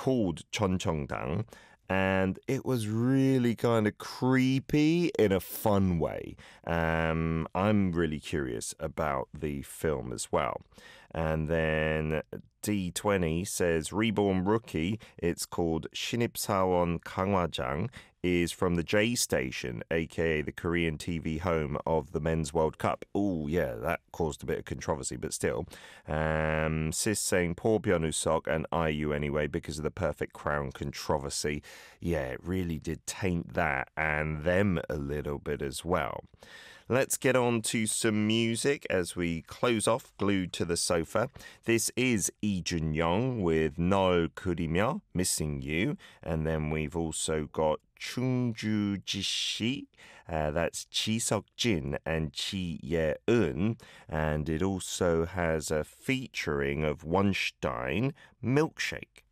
called Cheoncheongdang. And it was really kind of creepy in a fun way. I'm really curious about the film as well. And then D20 says Reborn Rookie, it's called Shinipsawan Gangwajang, is from the J Station, aka the Korean TV home of the Men's World Cup. Oh, yeah, that caused a bit of controversy, but still. Sis saying Paul Byung-Sok and IU anyway because of the Perfect Crown controversy. Yeah, it really did taint that and them a little bit as well. Let's get on to some music as we close off Glued to the Sofa. This is Lee Jun-young with 널 그리며, Missing You. And then we've also got Chung-ju Ji-shi, that's Chi Seok-jin and Chi Ye-eun. And it also has a featuring of Weinstein, Milkshake.